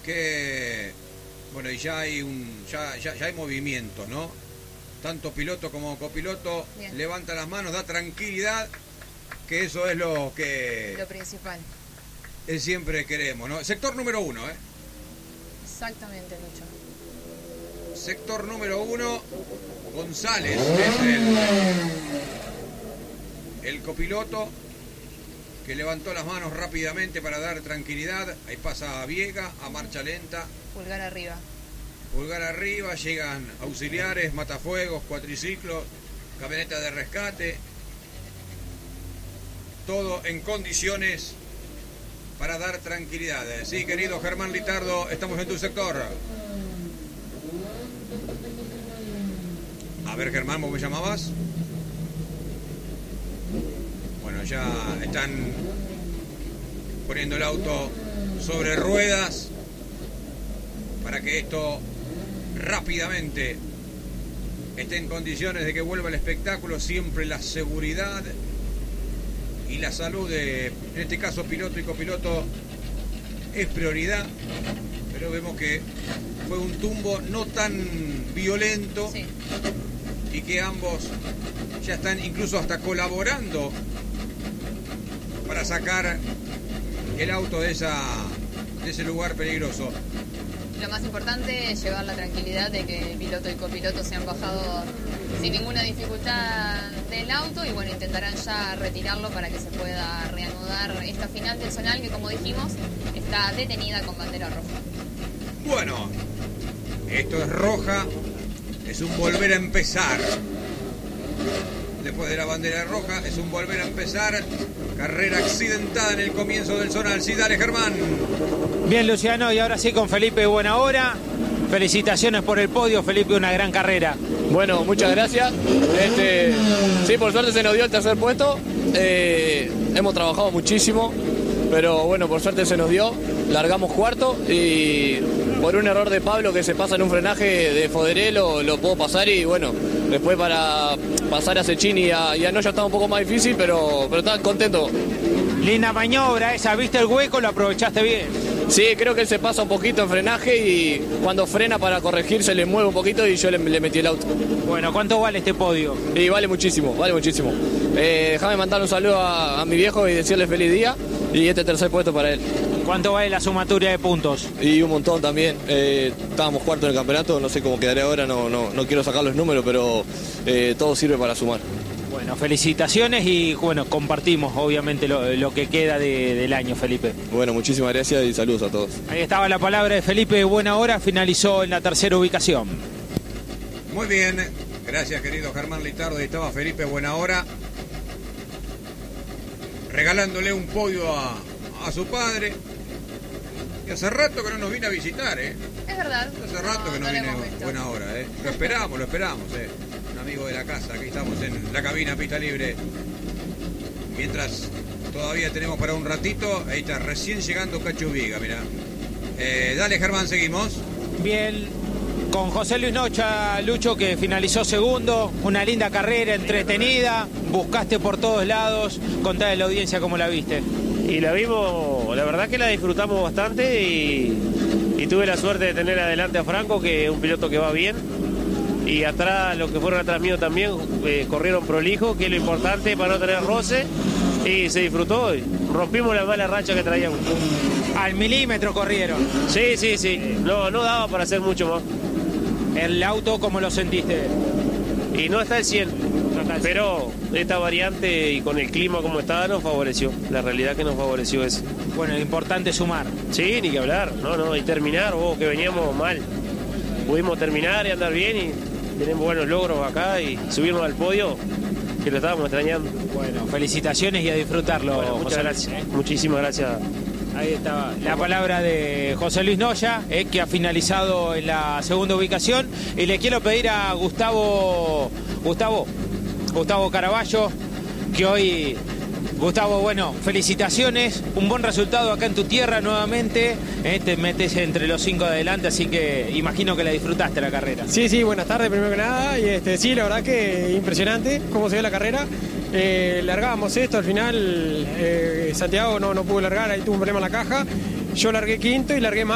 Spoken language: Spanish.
que, bueno, y ya hay ya hay movimiento, ¿no? Tanto piloto como copiloto levanta las manos, da tranquilidad, que eso es lo principal. Siempre queremos, ¿no? Sector número 1, ¿eh? Exactamente, Lucho. Sector número 1, González es el copiloto que levantó las manos rápidamente para dar tranquilidad. Ahí pasa a Viega a marcha lenta. Pulgar arriba. Pulgar arriba, llegan auxiliares, matafuegos, cuatriciclos, camioneta de rescate. Todo en condiciones para dar tranquilidad. Sí, querido Germán Litardo, estamos en tu sector. A ver, Germán, ¿vos me llamabas? Bueno, ya están poniendo el auto sobre ruedas para que esto rápidamente esté en condiciones de que vuelva el espectáculo. Siempre la seguridad y la salud de, en este caso, piloto y copiloto es prioridad, pero vemos que fue un tumbo no tan violento, sí, y que ambos ya están incluso hasta colaborando para sacar el auto de ese lugar peligroso. Lo más importante es llevar la tranquilidad de que el piloto y copiloto se han bajado sin ninguna dificultad del auto y bueno, intentarán ya retirarlo para que se pueda reanudar esta final del zonal que, como dijimos, está detenida con bandera roja. Bueno, esto es roja, es un volver a empezar. Después de la bandera roja, es un volver a empezar. Carrera accidentada en el comienzo del zonal. Sí, dale, Germán. Bien, Luciano, y ahora sí con Felipe Buena Hora. Felicitaciones por el podio, Felipe, una gran carrera. Bueno, muchas gracias. Sí, por suerte se nos dio el tercer puesto. Hemos trabajado muchísimo, pero bueno, por suerte se nos dio. Largamos cuarto y por un error de Pablo que se pasa en un frenaje de Foderé lo puedo pasar y bueno, después para pasar a Sechín y a Noya estaba un poco más difícil, pero estaba contento. Linda maniobra esa, viste el hueco, lo aprovechaste bien. Sí, creo que él se pasa un poquito en frenaje y cuando frena para corregir se le mueve un poquito y yo le metí el auto. Bueno, ¿cuánto vale este podio? Y vale muchísimo, vale muchísimo. Déjame mandar un saludo a mi viejo y decirle feliz día y este tercer puesto para él. ¿Cuánto vale la sumatoria de puntos? Y un montón también. Estábamos cuarto en el campeonato, no sé cómo quedaré ahora, no quiero sacar los números, pero todo sirve para sumar. Bueno, felicitaciones y bueno, compartimos obviamente lo que queda del año, Felipe. Bueno, muchísimas gracias y saludos a todos. Ahí estaba la palabra de Felipe Buena Hora, finalizó en la tercera ubicación. Muy bien, gracias querido Germán Litardo. Ahí estaba Felipe Buena Hora, regalándole un podio a su padre. Y hace rato que no nos vino a visitar, ¿eh? Es verdad. Hace rato que no viene Buena Hora, ¿eh? Lo esperamos, ¿eh? Un amigo de la casa, aquí estamos en la cabina Pista Libre. Mientras todavía tenemos para un ratito, ahí está, recién llegando Cacho Viga, mirá. Dale, Germán, seguimos. Bien, con José Luis Nocha, Lucho, que finalizó segundo. Una linda carrera, entretenida. Buscaste por todos lados. Contá de la audiencia cómo la viste. Y la vimos, la verdad que la disfrutamos bastante y tuve la suerte de tener adelante a Franco, que es un piloto que va bien. Y atrás, los que fueron atrás mío también, corrieron prolijo, que es lo importante para no tener roce. Y se disfrutó, rompimos la mala racha que traíamos. Al milímetro corrieron. Sí. No daba para hacer mucho más. ¿El auto cómo lo sentiste? Y no está al 100. Pero esta variante y con el clima como estaba nos favoreció. La realidad que nos favoreció eso. Bueno, lo importante es sumar. Sí, ni que hablar. No, y terminar, que veníamos mal. Pudimos terminar y andar bien y tenemos buenos logros acá y subirnos al podio, que lo estábamos extrañando. Bueno, felicitaciones y a disfrutarlo. Bueno, muchas gracias. Muchísimas gracias. Ahí estaba la palabra de José Luis Noya, que ha finalizado en la segunda ubicación. Y le quiero pedir a Gustavo Caraballo, que hoy, Gustavo, bueno, felicitaciones, un buen resultado acá en tu tierra nuevamente, te metes entre los 5 de adelante, así que imagino que la disfrutaste la carrera. Sí, buenas tardes primero que nada, y sí, la verdad que impresionante cómo se ve la carrera. Largábamos esto, al final Santiago no pudo largar, ahí tuvo un problema en la caja, yo largué quinto y largué más.